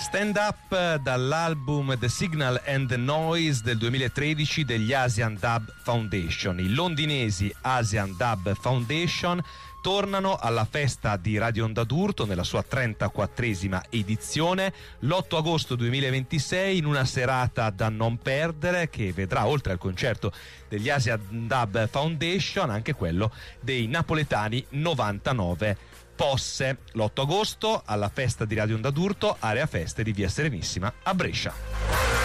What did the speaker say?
Stand Up dall'album The Signal and the Noise del 2013 degli Asian Dub Foundation. I londinesi Asian Dub Foundation tornano alla festa di Radio Onda d'Urto nella sua 34esima edizione l'8 agosto 2026 in una serata da non perdere che vedrà, oltre al concerto degli Asian Dub Foundation, anche quello dei napoletani 99 Posse. L'8 agosto alla festa di Radio Onda d'Urto, area feste di Via Serenissima a Brescia.